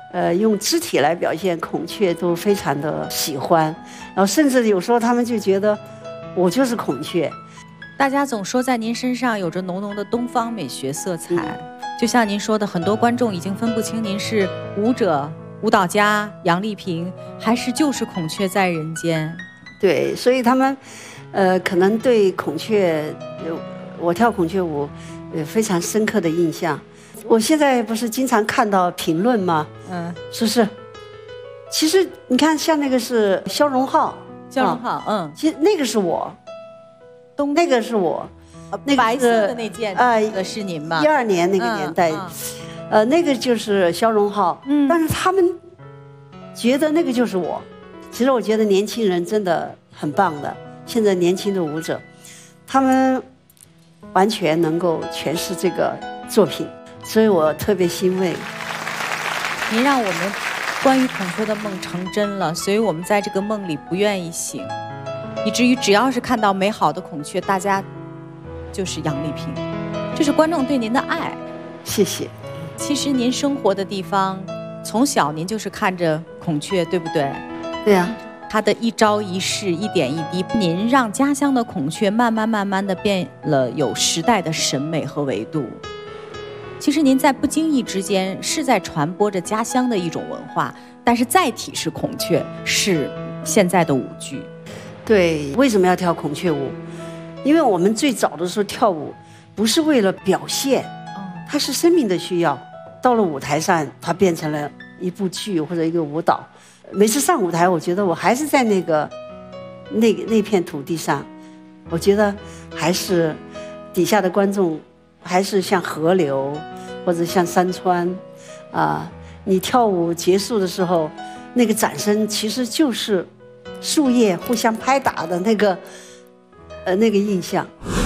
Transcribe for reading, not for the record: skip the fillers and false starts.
用肢体来表现孔雀都非常的喜欢，然后甚至有时候他们就觉得我就是孔雀。 大家总说在您身上有着浓浓的东方美学色彩，就像您说的，很多观众已经分不清您是舞者、舞蹈家杨丽萍，还是就是孔雀在人间。 对，所以他们可能对孔雀，我跳孔雀舞有非常深刻的印象。我现在不是经常看到评论吗？是不是？其实你看，像那个是肖荣浩，其实那个是我，那个是我， 那个白色的那件是您吗 ？12年那个年代，那个就是肖荣浩，但是他们觉得那个就是我。其实我觉得年轻人真的很棒的，现在年轻的舞者，他们完全能够诠释这个作品。所以我特别欣慰， 您让我们关于孔雀的梦成真了，所以我们在这个梦里不愿意醒，以至于只要是看到美好的孔雀，大家就是杨丽萍，这是观众对您的爱。 谢谢。 其实您生活的地方，从小您就是看着孔雀，对不对？ 对呀。 它的一朝一夕、一点一滴，您让家乡的孔雀慢慢的变了有时代的审美和维度。其实您在不经意之间是在传播着家乡的一种文化，但是载体是孔雀，是现在的舞剧。 对，为什么要跳孔雀舞？因为我们最早的时候跳舞不是为了表现，它是生命的需要。到了舞台上，它变成了一部剧或者一个舞蹈。每次上舞台，我觉得我还是在那片土地上，我觉得还是底下的观众。还是像河流，或者像山川，你跳舞结束的时候，那个掌声其实就是树叶互相拍打的那个印象。